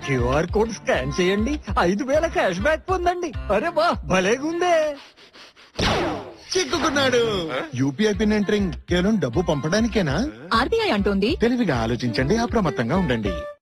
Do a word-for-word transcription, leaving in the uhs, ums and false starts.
QR code scan చేయండి, ఐదు వేల క్యాష్ బ్యాక్ పొందండి. అరే వా, భలేగుందే. చిక్కుకున్నాడు. యూపీఐ పిన్ ఎంటరింగ్ కేవలం డబ్బు పంపడానికేనా? ఆర్బీఐ అంటోంది తెలివిగా ఆలోచించండి, అప్రమత్తంగా ఉండండి.